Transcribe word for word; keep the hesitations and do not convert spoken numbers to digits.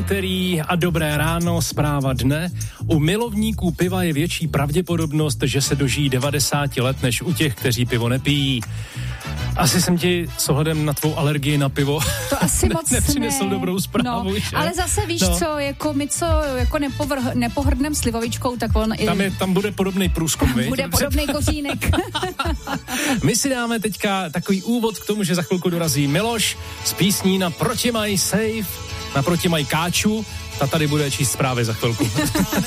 úterý a dobré ráno, zpráva dne. U milovníků piva je větší pravděpodobnost, že se dožijí devadesát let, než u těch, kteří pivo nepijí. Asi jsem ti s ohledem na tvou alergii na pivo to asi moc ne, nepřinesl ne. dobrou zprávu. No, že? ale zase víš no. co, jako my co jako nepovrh, nepohrdnem slivovičkou, tak on tam, je, tam bude podobný průzkum, tam bude podobný kořínek. My si dáme teďka takový úvod k tomu, že za chvilku dorazí Miloš s písní na Proti mají safe, na Proti mají káču. Ta tady bude číst zprávy za chvilku.